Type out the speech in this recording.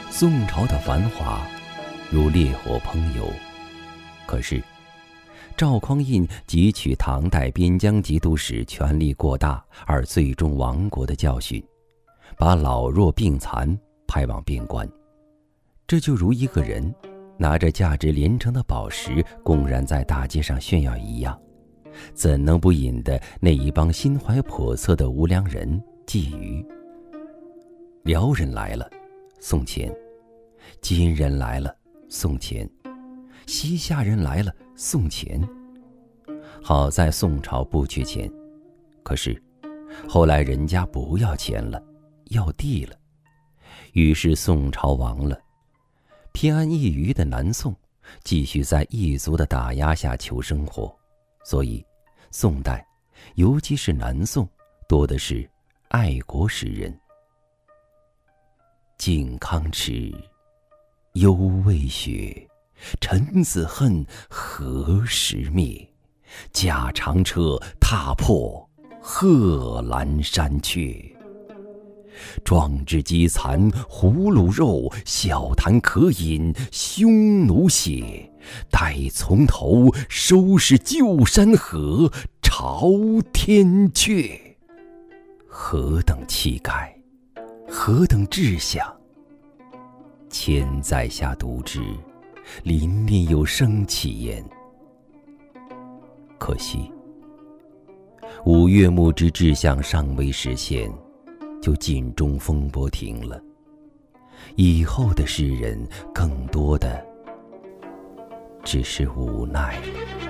宋朝的繁华如烈火烹油，可是赵匡胤汲取唐代边疆节度使权力过大而最终亡国的教训，把老弱病残派往边关。这就如一个人拿着价值连城的宝石公然在大街上炫耀一样，怎能不引得那一帮心怀叵测的无良人觊觎？辽人来了，送钱；金人来了，送钱；西夏人来了，送钱。好在宋朝不缺钱，可是后来人家不要钱了，要地了，于是宋朝亡了。偏安一隅的南宋继续在异族的打压下求生活，所以宋代，尤其是南宋，多的是爱国诗人。靖康耻，犹未雪，臣子恨，何时灭？驾长车，踏破贺兰山缺。壮志饥残胡虏肉，笑谈渴饮匈奴血。待从头，收拾旧山河，朝天阙。何等气概，何等志向！千载下读之，凛凛有生气焉。可惜五岳牧之志向尚未实现，就尽忠风波停了。以后的诗人更多的只是无奈了。